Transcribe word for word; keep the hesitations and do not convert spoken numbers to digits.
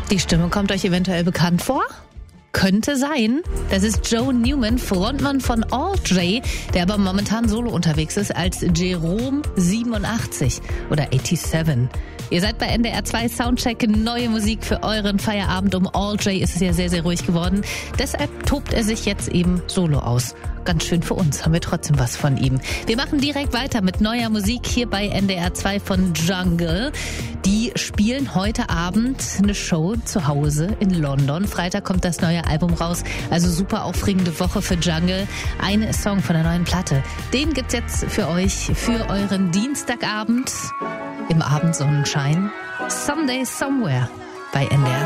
Die Stimme kommt euch eventuell bekannt vor? Könnte sein. Das ist Joe Newman, Frontmann von Aldray, der aber momentan solo unterwegs ist als Jerome siebenundachtzig oder siebenundachtzig. Ihr seid bei N D R zwei Soundcheck, neue Musik für euren Feierabend. Um Aldray ist es ja sehr, sehr ruhig geworden. Deshalb tobt er sich jetzt eben solo aus. Ganz schön für uns, haben wir trotzdem was von ihm. Wir machen direkt weiter mit neuer Musik hier bei N D R zwei von Jungle. Die spielen heute Abend eine Show zu Hause in London. Freitag kommt das neue Album raus. Also super aufregende Woche für Jungle. Ein Song von der neuen Platte. Den gibt's jetzt für euch für euren Dienstagabend im Abendsonnenschein. Someday Somewhere bei N D R